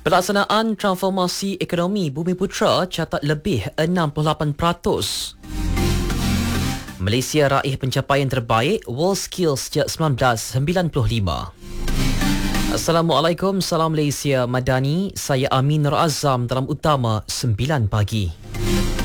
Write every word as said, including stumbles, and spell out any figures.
Pelaksanaan transformasi ekonomi Bumiputra catat lebih enam puluh lapan peratus. Malaysia raih pencapaian terbaik World Skills sejak seribu sembilan ratus sembilan puluh lima. Assalamualaikum, salam Malaysia Madani. Saya Amin Nur Azam dalam Utama sembilan pagi.